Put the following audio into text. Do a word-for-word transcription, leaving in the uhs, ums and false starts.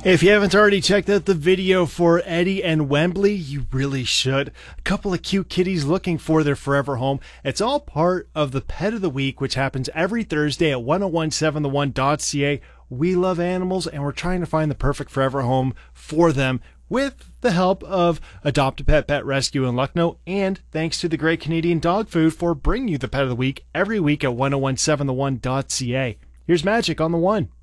If you haven't already checked out the video for Eddie and Wembley, you really should. A couple of cute kitties looking for their forever home. It's all part of the Pet of the Week, which happens every Thursday at ten seventeen the one dot c a. We love animals, and we're trying to find the perfect forever home for them with the help of Adopt a Pet Pet Rescue in Lucknow, and thanks to the Great Canadian Dog Food for bringing you the Pet of the Week every week at ten seventeen the one dot c a. Here's Magic on the one.